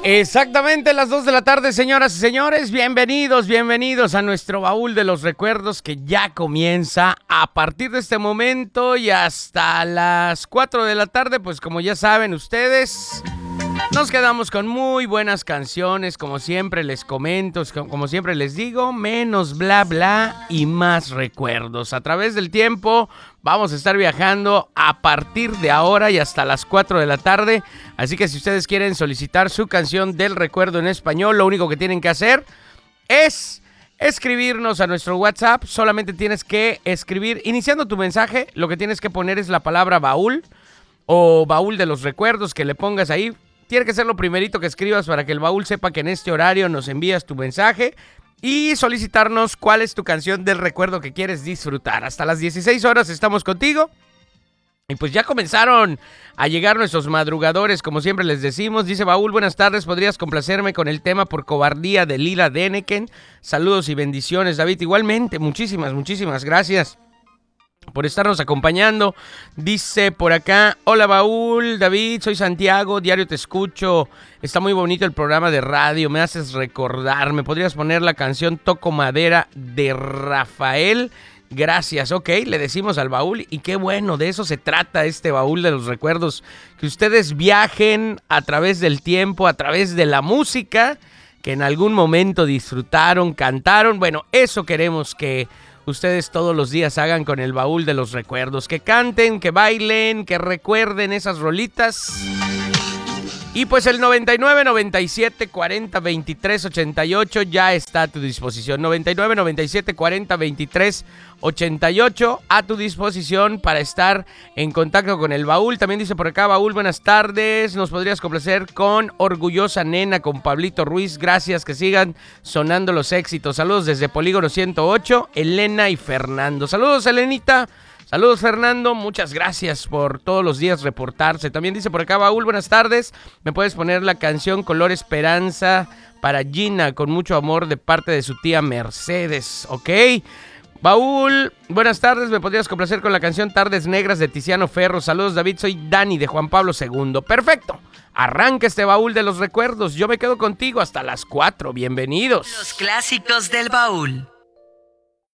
Exactamente las 2 de la tarde, señoras y señores. Bienvenidos a nuestro baúl de los recuerdos que ya comienza a partir de este momento y hasta las 4 de la tarde. Pues como ya saben ustedes, nos quedamos con muy buenas canciones, como siempre les comento, como siempre les digo, menos bla bla y más recuerdos. A través del tiempo vamos a estar viajando a partir de ahora y hasta las 4 de la tarde. Así que si ustedes quieren solicitar su canción del recuerdo en español, lo único que tienen que hacer es escribirnos a nuestro WhatsApp. Solamente tienes que escribir, iniciando tu mensaje, lo que tienes que poner es la palabra baúl o baúl de los recuerdos, que le pongas ahí. Tiene que ser lo primerito que escribas para que el baúl sepa que en este horario nos envías tu mensaje y solicitarnos cuál es tu canción del recuerdo que quieres disfrutar. Hasta las 16 horas estamos contigo. Y pues ya comenzaron a llegar nuestros madrugadores, como siempre les decimos. Dice Baúl, buenas tardes, ¿podrías complacerme con el tema Por Cobardía de Lila Deneken? Saludos y bendiciones, David. Igualmente, muchísimas gracias por estarnos acompañando. Dice por acá, hola Baúl, David, soy Santiago, diario te escucho. Está muy bonito el programa de radio, me haces recordar. ¿Me podrías poner la canción Toco Madera de Rafael? Gracias, ok, le decimos al baúl y qué bueno, de eso se trata este baúl de los recuerdos, que ustedes viajen a través del tiempo, a través de la música, que en algún momento disfrutaron, cantaron, bueno, eso queremos que ustedes todos los días hagan con el baúl de los recuerdos, que canten, que bailen, que recuerden esas rolitas. Y pues el 99 97 40 23 88 ya está a tu disposición. 99 97 40 23 88 a tu disposición para estar en contacto con el baúl. También dice por acá, Baúl, buenas tardes. Nos podrías complacer con Orgullosa Nena, con Pablito Ruiz. Gracias, que sigan sonando los éxitos. Saludos desde Polígono 108, Elena y Fernando. Saludos, Elenita. Saludos, Fernando, muchas gracias por todos los días reportarse. También dice por acá, Baúl, buenas tardes. ¿Me puedes poner la canción Color Esperanza para Gina, con mucho amor de parte de su tía Mercedes? Ok. Baúl, buenas tardes. ¿Me podrías complacer con la canción Tardes Negras de Tiziano Ferro? Saludos, David, soy Dani de Juan Pablo II. Perfecto. Arranca este baúl de los recuerdos. Yo me quedo contigo hasta las 4. Bienvenidos. Los clásicos del baúl.